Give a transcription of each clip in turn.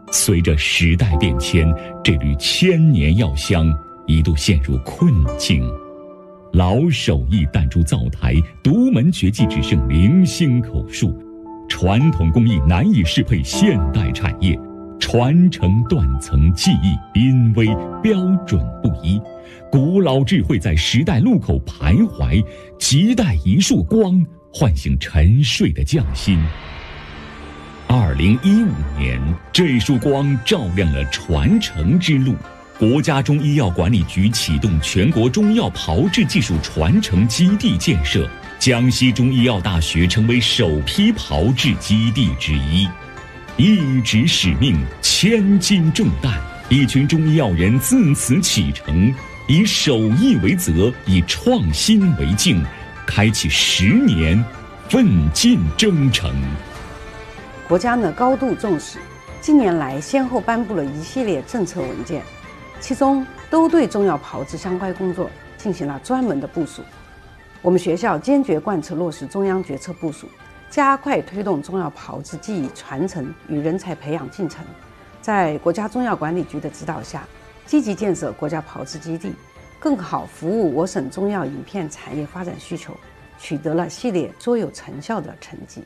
随着时代变迁，这缕千年药香一度陷入困境。老手艺淡出灶台，独门绝技只剩零星口述，传统工艺难以适配现代产业，传承断层技艺濒危，标准不一，古老智慧在时代路口徘徊，亟待一束光唤醒沉睡的匠心。2015年，这束光照亮了传承之路。国家中医药管理局启动全国中药炮制技术传承基地建设，江西中医药大学成为首批炮制基地之一。一职使命，千斤重担，一群中医药人自此启程，以手艺为责，以创新为镜，开启10年奋进征程。 国家呢高度重视，近年来先后颁布了一系列政策文件，其中都对中药炮制相关工作进行了专门的部署。我们学校坚决贯彻落实中央决策部署，加快推动中药炮制技艺传承与人才培养进程，在国家中药管理局的指导下，积极建设国家炮制基地，更好服务我省中药饮片产业发展需求，取得了系列卓有成效的成绩。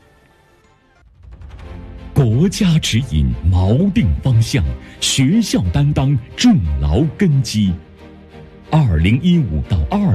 国家指引，锚定方向，学校担当，重牢根基。2015到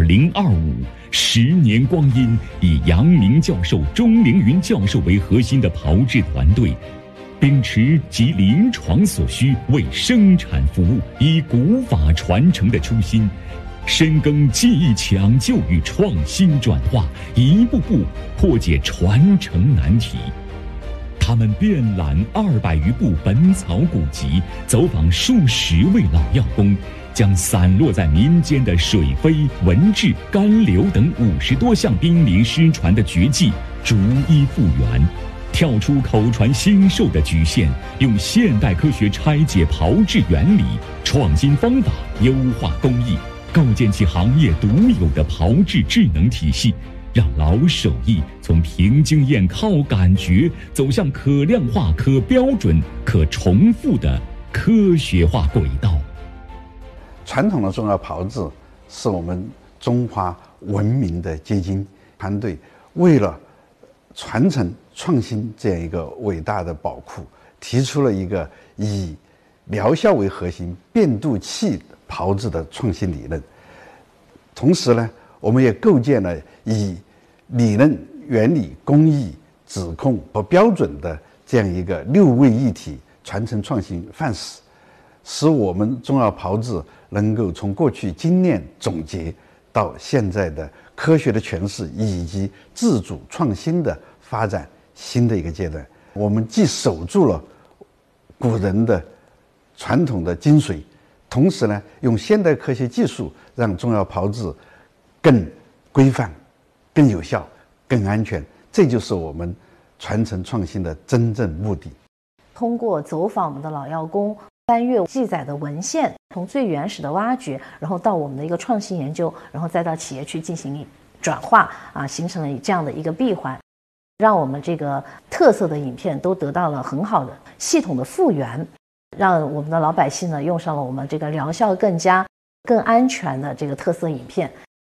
2025，10年光阴，以杨明教授、钟凌云教授为核心的炮制团队，秉持集临床所需为生产服务，以古法传承的初心，深耕技艺抢救与创新转化，一步步破解传承难题。他们遍览200余部本草古籍，走访数十位老药工，将散落在民间的水飞、文治、甘柳等50多项濒临失传的绝技逐一复原，跳出口传心授的局限，用现代科学拆解炮制原理，创新方法，优化工艺，构建起行业独有的炮制智能体系，让老手艺从凭经验靠感觉走向可量化、可标准、可重复的科学化轨道。 传统的中药炮制是我们中华文明的结晶，团队为了传承创新这样一个伟大的宝库，提出了一个以疗效为核心变度器炮制的创新理论。同时呢，我们也构建了以理论、原理、工艺、指控和标准的这样一个6位一体传承创新范式，使我们中药炮制能够从过去经验总结到现在的科学的诠释以及自主创新的发展新的一个阶段。我们既守住了古人的传统的精髓，同时呢，用现代科学技术让中药炮制更规范、更有效、更安全，这就是我们传承创新的真正目的。 通过走访我们的老药工，翻阅记载的文献，从最原始的挖掘，然后到我们的一个创新研究，然后再到企业去进行转化形成了这样的一个闭环，让我们这个特色的饮片都得到了很好的系统的复原，让我们的老百姓呢用上了我们这个疗效更安全的这个特色饮片。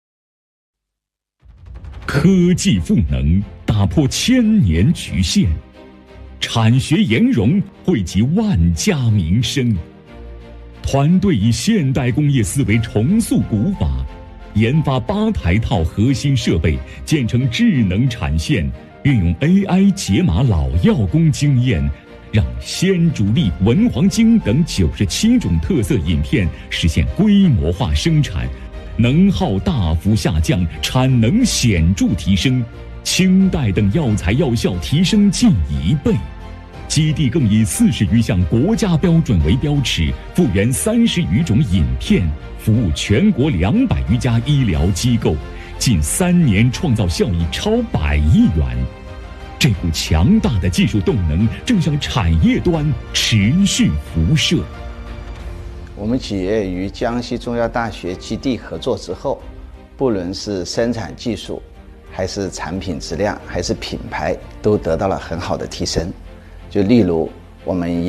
科技赋能，打破1000年局限；产学研融，汇集万家名声。团队以现代工业思维重塑古法，研发8台套核心设备，建成智能产线，运用 AI 解码老药工经验，让鲜主力、文黄精等97种特色饮片实现规模化生产，能耗大幅下降，产能显著提升，清代等药材药效提升近1倍。基地更以40余项国家标准为标尺，复原30余种饮片，服务全国200余家医疗机构，近3年创造效益超100亿元。这股强大的技术动能正向产业端持续辐射。 我们企业与江西中药大学基地合作之后，不论是生产技术，还是产品质量，还是品牌，都得到了很好的提升。就例如我们